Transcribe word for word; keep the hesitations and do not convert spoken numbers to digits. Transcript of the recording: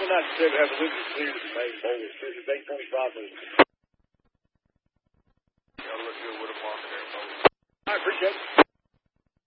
not to say we have a losing lead at the main bowl. It's eight twenty-five minutes.